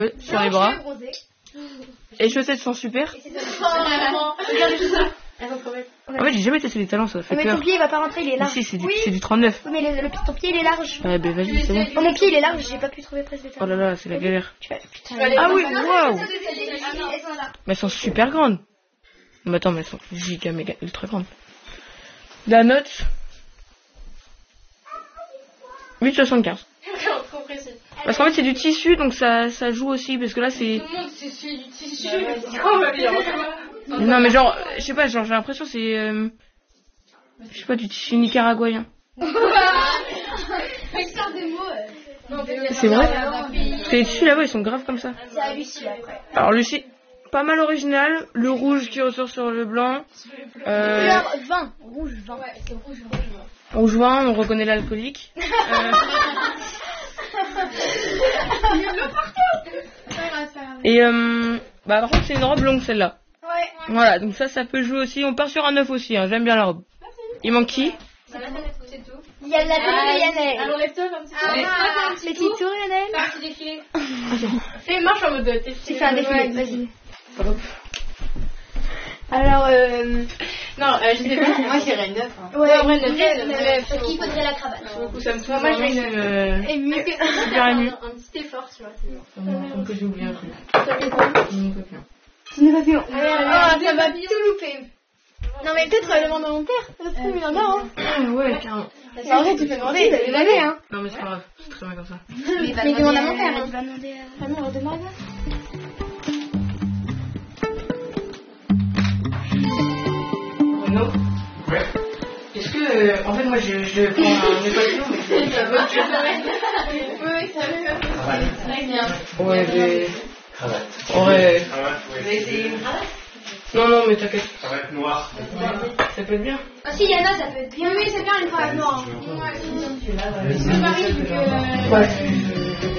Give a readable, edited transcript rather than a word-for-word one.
sur les bras. Et les chaussettes sont super. En fait, j'ai jamais testé les talons, ça fait mais peur. ton pied il va pas rentrer, il est large. Si, c'est du 39. Oui, mais ton pied il est large. Ouais, ben vas-y, c'est bon. Oh, mon pied il est large, j'ai pas pu trouver presque des talons. Oh là là, c'est la galère. Putain. Ah oui, waouh. Mais elles sont super grandes. Mais attends, mais elles sont giga, méga, ultra grandes. La note 8,75. Trop précis. Parce qu'en fait, c'est du tissu, donc ça joue aussi. Parce que là, c'est. Tout le monde c'est du tissu. On va bien. Non, mais genre, je sais pas, genre, j'ai l'impression que c'est. Je sais pas, du tissu nicaraguayen. C'est vrai. Parce que les tissus là-bas, ils sont graves comme ça. C'est à Lucie après. Alors, Lucie, pas mal original. Le rouge qui ressort sur le blanc. Couleur vin, rouge vin. Ouais, c'est rouge. Rouge vin, on reconnaît l'alcoolique. Et bah par contre c'est une robe longue celle-là. Ouais. Voilà, donc ça peut jouer aussi. On part sur un 9 aussi, hein. J'aime bien la robe. Il manque qui? C'est tout. Il y a la petite Yannel. Alors lève-toi un petit peu. Petit tour Yannel. Un petit défilé. Fais une marche en mode défilé. Tu fais un défilé, vas-y. Hop. Alors Non, je sais pas. Moi j'irais le 9. ouais, en vrai le 9. parce qu'il faudrait la cravate. Ça me touche. Moi je vais une. Et mieux. Bien ému. Un petit effort, tu vois. Donc j'ai oublié un truc. Mon papillon. Nous papillon. Oh, ça va tout louper. Non mais peut-être demander à mon père. Parce que il en a hein. Ouais, carrément. Mais en vrai tu peux demander, il l'avait hein. Non mais c'est pas grave, c'est très bien comme ça. Mais demande à mon père. Tu vas demander à ma mère de Maria. Renaud. Ouais. Est-ce que, en fait, moi, je prends un papillon, mais Ça va, oui, ça va. Très bien. ouais, j'ai. Cravate. Ouais. Cravate, Vous avez ouais. essayé une cravate? Non, mais t'inquiète. Cravate noire. Ça peut être bien. Ah si Yana ça peut être bien. Oui c'est bien une cravate noire. Ouais, c'est Paris, vu que. Ouais.